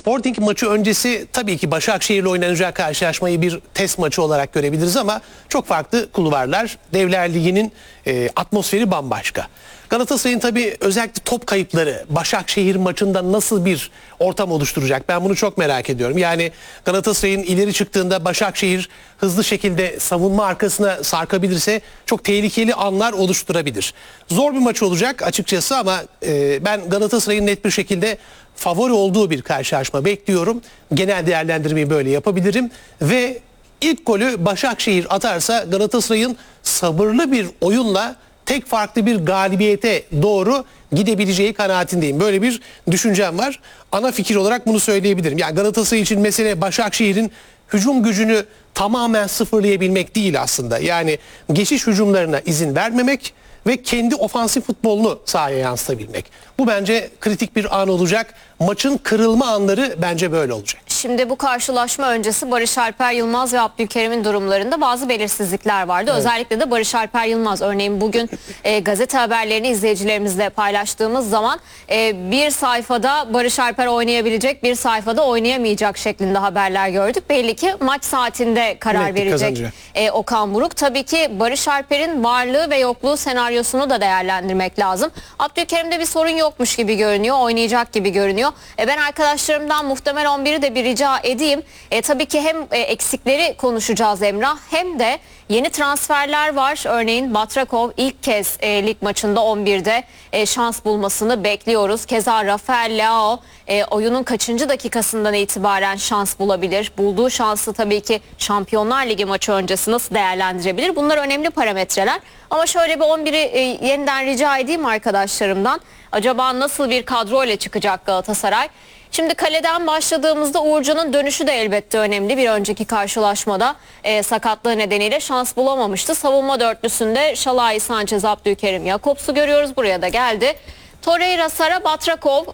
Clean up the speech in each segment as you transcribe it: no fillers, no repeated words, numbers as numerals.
Sporting maçı öncesi tabii ki Başakşehir'le oynanacağı karşılaşmayı bir test maçı olarak görebiliriz ama çok farklı kulvarlar. Devler Ligi'nin atmosferi bambaşka. Galatasaray'ın tabii özellikle top kayıpları Başakşehir maçında nasıl bir ortam oluşturacak? Ben bunu çok merak ediyorum. Yani Galatasaray'ın ileri çıktığında Başakşehir hızlı şekilde savunma arkasına sarkabilirse çok tehlikeli anlar oluşturabilir. Zor bir maç olacak açıkçası ama ben Galatasaray'ın net bir şekilde favori olduğu bir karşılaşma bekliyorum. Genel değerlendirmeyi böyle yapabilirim ve ilk golü Başakşehir atarsa Galatasaray'ın sabırlı bir oyunla tek farklı bir galibiyete doğru gidebileceği kanaatindeyim. Böyle bir düşüncem var. Ana fikir olarak bunu söyleyebilirim. Yani Galatasaray için mesele Başakşehir'in hücum gücünü tamamen sıfırlayabilmek değil aslında. Yani geçiş hücumlarına izin vermemek ve kendi ofansif futbolunu sahaya yansıtabilmek. Bu bence kritik bir an olacak. Maçın kırılma anları bence böyle olacak. Şimdi bu karşılaşma öncesi Barış Alper Yılmaz ve Abdülkerim'in durumlarında bazı belirsizlikler vardı. Evet. Özellikle de Barış Alper Yılmaz. Örneğin bugün gazete haberlerini izleyicilerimizle paylaştığımız zaman bir sayfada Barış Alper oynayabilecek, bir sayfada oynayamayacak şeklinde haberler gördük. Belli ki maç saatinde karar verecek Okan Buruk. Tabii ki Barış Alper'in varlığı ve yokluğu senaryosunu da değerlendirmek lazım. Abdülkerim'de bir sorun yokmuş gibi görünüyor, oynayacak gibi görünüyor. Ben arkadaşlarımdan muhtemel 11'i de bir rica edeyim. Tabii ki hem eksikleri konuşacağız Emrah, hem de yeni transferler var. Örneğin Batrakov ilk kez lig maçında 11'de şans bulmasını bekliyoruz. Keza Rafael Leao oyunun kaçıncı dakikasından itibaren şans bulabilir? Bulduğu şansı tabii ki Şampiyonlar Ligi maçı öncesi nasıl değerlendirebilir? Bunlar önemli parametreler. Ama şöyle bir 11'i yeniden rica edeyim arkadaşlarımdan. Acaba nasıl bir kadro ile çıkacak Galatasaray? Şimdi kaleden başladığımızda Uğurcan'ın dönüşü de elbette önemli. Bir önceki karşılaşmada sakatlığı nedeniyle şans bulamamıştı. Savunma dörtlüsünde Şalai, Sanchez, Abdülkerim, Jakobs'u görüyoruz. Buraya da geldi. Torreira, Sara, Batrakov.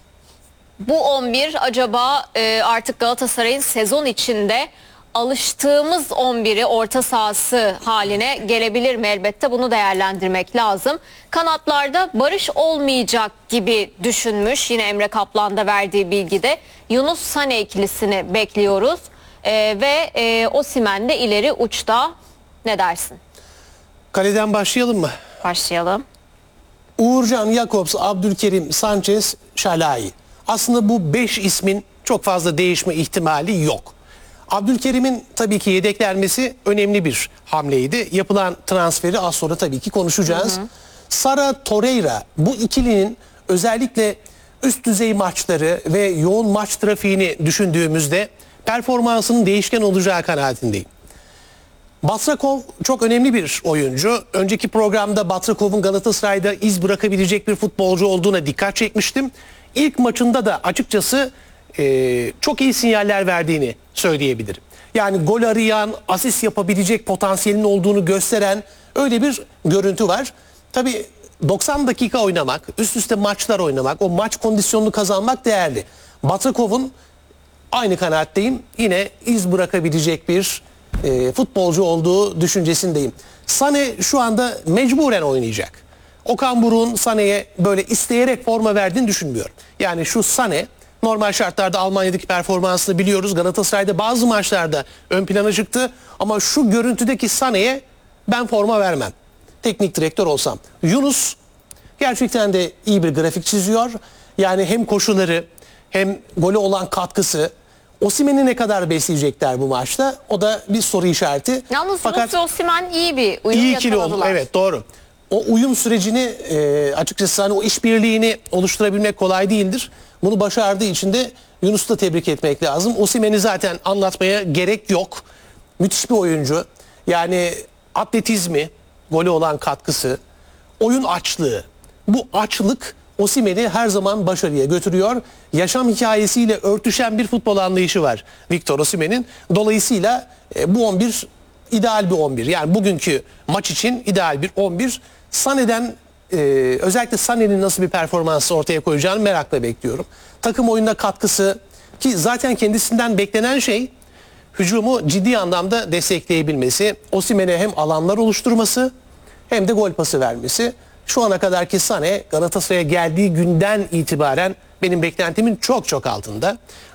Bu 11 acaba artık Galatasaray'ın sezon içinde alıştığımız 11'i orta sahası haline gelebilir mi? Elbette bunu değerlendirmek lazım. Kanatlarda Barış olmayacak gibi düşünmüş. Yine Emre Kaplan'da verdiği bilgide Yunus Sané ikilisini bekliyoruz. Ve Osimhen de ileri uçta. Ne dersin? Kaleden başlayalım mı? Başlayalım. Uğurcan, Jakobs, Abdülkerim, Sanchez, Şalai. Aslında bu 5 ismin çok fazla değişme ihtimali yok. Abdülkerim'in tabii ki yedeklenmesi önemli bir hamleydi. Yapılan transferi az sonra tabii ki konuşacağız. Sara, Torreira, bu ikilinin özellikle üst düzey maçları ve yoğun maç trafiğini düşündüğümüzde performansının değişken olacağı kanaatindeyim. Batrakov çok önemli bir oyuncu. Önceki programda Batrakov'un Galatasaray'da iz bırakabilecek bir futbolcu olduğuna dikkat çekmiştim. İlk maçında da açıkçası çok iyi sinyaller verdiğini söyleyebilirim. Yani gol arayan, asist yapabilecek potansiyelinin olduğunu gösteren öyle bir görüntü var. Tabii 90 dakika oynamak, üst üste maçlar oynamak, o maç kondisyonunu kazanmak değerli. Batrakov'un aynı kanaatteyim. Yine iz bırakabilecek bir futbolcu olduğu düşüncesindeyim. Sané şu anda mecburen oynayacak. Okan Buruk'un Sané'ye böyle isteyerek forma verdiğini düşünmüyorum. Yani şu Sané normal şartlarda Almanya'daki performansını biliyoruz. Galatasaray'da bazı maçlarda ön plana çıktı. Ama şu görüntüdeki Sané'ye ben forma vermem. Teknik direktör olsam. Yunus gerçekten de iyi bir grafik çiziyor. Yani hem koşuları hem golü olan katkısı. Osimhen'i ne kadar besleyecekler bu maçta? O da bir soru işareti. Yalnız Yunus ve Osimhen iyi bir uyum yakaladılar. Evet, doğru. O uyum sürecini açıkçası hani o işbirliğini oluşturabilmek kolay değildir. Bunu başardığı için de Yunus'u da tebrik etmek lazım. Osimhen'i zaten anlatmaya gerek yok. Müthiş bir oyuncu. Yani atletizmi, golü olan katkısı, oyun açlığı. Bu açlık Osimhen'i her zaman başarıya götürüyor. Yaşam hikayesiyle örtüşen bir futbol anlayışı var Victor Osimhen'in. Dolayısıyla bu 11 ideal bir 11. Yani bugünkü maç için ideal bir 11. Sané'den özellikle Sané'nin nasıl bir performans ortaya koyacağını merakla bekliyorum. Takım oyununa katkısı, ki zaten kendisinden beklenen şey hücumu ciddi anlamda destekleyebilmesi. Osimhen'e hem alanlar oluşturması hem de gol pası vermesi. Şu ana kadarki Sané Galatasaray'a geldiği günden itibaren benim beklentimin çok çok altında.